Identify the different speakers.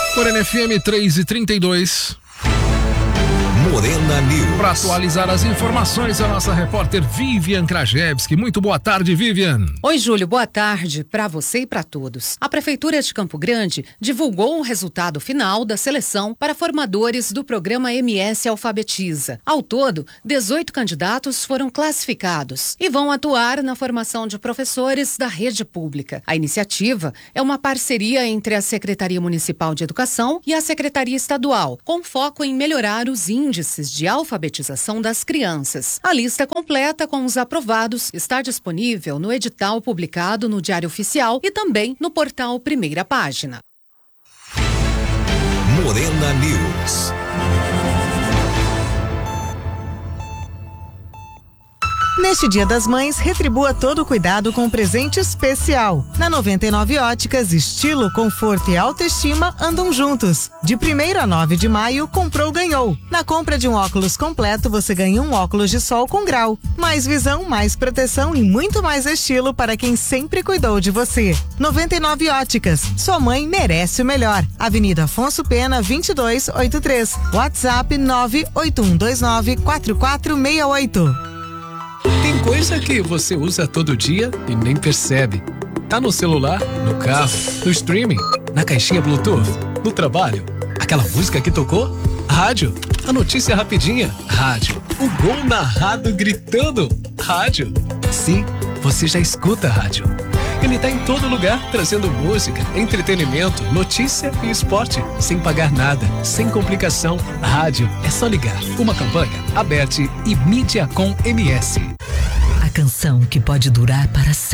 Speaker 1: Morena FM 3h32.
Speaker 2: Morena News.
Speaker 1: Para atualizar as informações, a nossa repórter Vivian Krajewski. Muito boa tarde, Vivian.
Speaker 3: Oi, Júlio. Boa tarde para você e para todos. A Prefeitura de Campo Grande divulgou o resultado final da seleção para formadores do programa MS Alfabetiza. Ao todo, 18 candidatos foram classificados e vão atuar na formação de professores da rede pública. A iniciativa é uma parceria entre a Secretaria Municipal de Educação e a Secretaria Estadual, com foco em melhorar os índices de alfabetização das crianças. A lista completa com os aprovados está disponível no edital publicado no Diário Oficial e também no portal Primeira Página.
Speaker 2: Morena News.
Speaker 4: Neste Dia das Mães, retribua todo o cuidado com um presente especial. Na 99 Óticas, estilo, conforto e autoestima andam juntos. De 1º a 9 de maio, comprou, ganhou. Na compra de um óculos completo, você ganha um óculos de sol com grau. Mais visão, mais proteção e muito mais estilo para quem sempre cuidou de você. 99 Óticas, sua mãe merece o melhor. Avenida Afonso Pena, 2283. WhatsApp 981294468.
Speaker 5: Tem coisa que você usa todo dia e nem percebe. Tá no celular, no carro, no streaming, na caixinha Bluetooth, no trabalho. Aquela música que tocou? Rádio. A notícia rapidinha? Rádio. O gol narrado gritando? Rádio. Sim, você já escuta rádio. Ele tá em todo lugar, trazendo música, entretenimento, notícia e esporte, sem pagar nada, sem complicação. Rádio, é só ligar. Uma campanha, Aberte e Mídia com MS.
Speaker 6: A canção que pode durar para sempre.